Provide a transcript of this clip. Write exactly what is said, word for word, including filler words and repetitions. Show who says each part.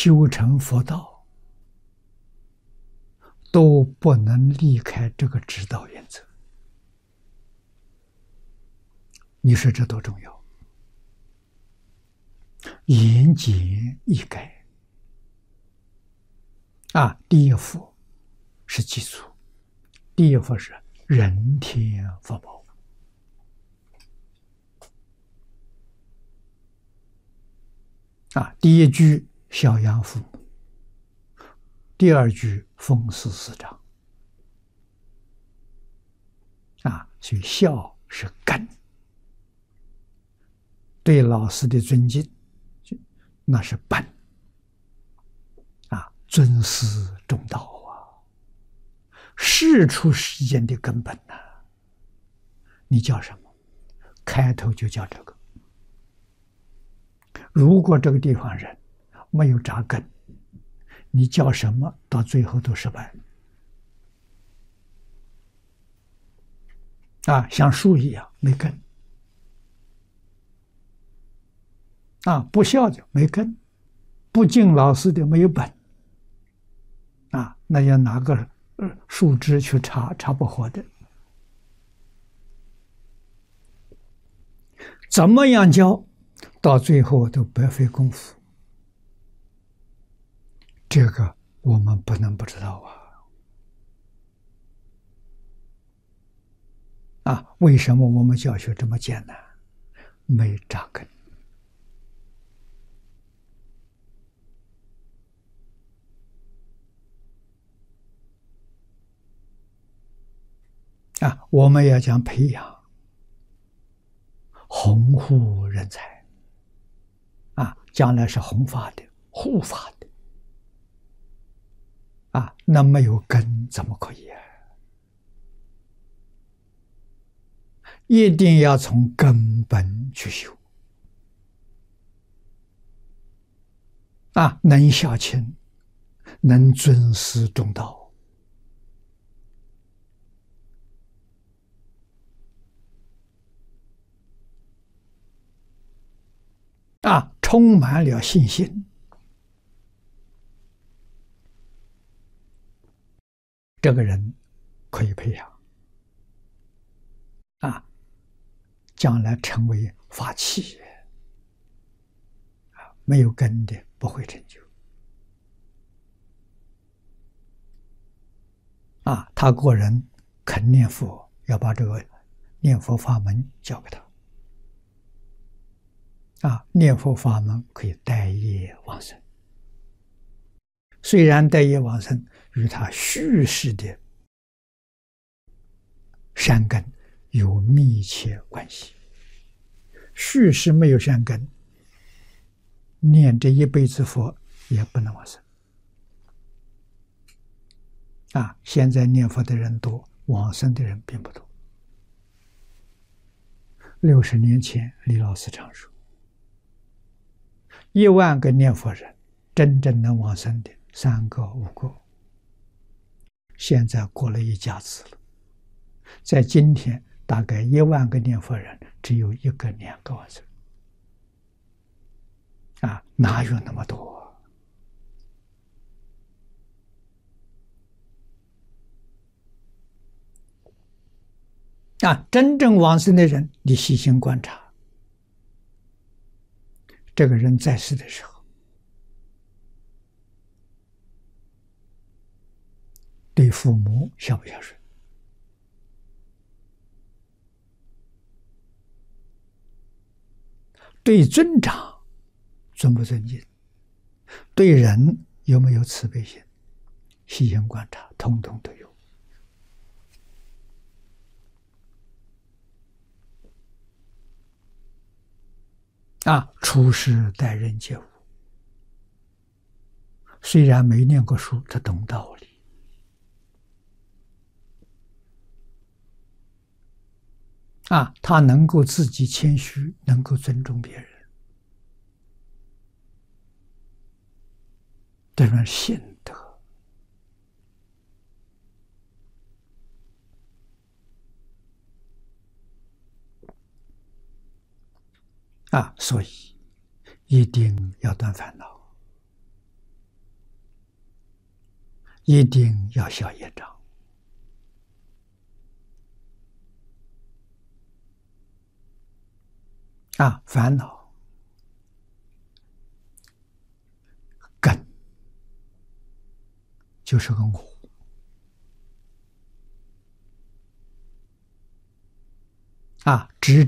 Speaker 1: 修成佛道，都不能离开这个指导原则。你说这多重要？言简意赅啊！第一佛是基础，第一佛是人天福报啊！第一句孝养父母，第二句奉事师长啊，所以孝是根，对老师的尊敬那是本啊，尊师重道啊，事出世间的根本呐、啊。你叫什么？开头就叫这个。如果这个地方人没有扎根，你叫什么，到最后都失败啊，像树一样没根啊，不孝的没根，不敬老师的没有本啊，那要拿个树枝去插，插不活的。怎么样教，到最后都白费功夫。这个我们不能不知道啊！啊，为什么我们教学这么艰难？没扎根啊！我们要讲培养弘护人才啊，将来是弘法的、护法的啊，那没有根怎么可以啊？一定要从根本去修啊，能孝亲，能尊师重道啊，充满了信心，这个人可以培养啊，将来成为法器啊，没有根的不会成就啊。他个人肯念佛，要把这个念佛法门教给他啊。念佛法门可以带业往生，虽然带业往生与他续世的善根有密切关系。续世没有善根，念这一辈子佛也不能往生啊。现在念佛的人多，往生的人并不多。六十年前，李老师常说，一万个念佛人，真正能往生的三个五个，现在过了一甲子了。在今天，大概一万个念佛人，只有一个、两个往生啊，哪有那么多啊？啊，真正往生的人，你细心观察，这个人在世的时候，对父母孝不孝顺？对尊长尊不尊敬？对人有没有慈悲心？细心观察，统统都有啊。处事待人接物，虽然没念过书，他懂道理啊，他能够自己谦虚，能够尊重别人，这种信德啊，所以一定要断烦恼一定要消业障。啊，烦恼根就是个我。啊，执